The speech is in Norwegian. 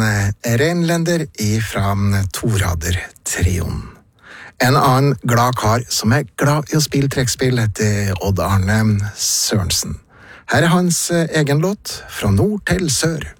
renlender ifra Torader-trioen. En annen glad kar som glad i å spille trekkspill heter Odd Arne Sørensen. Her hans egen låt, Fra nord til sør.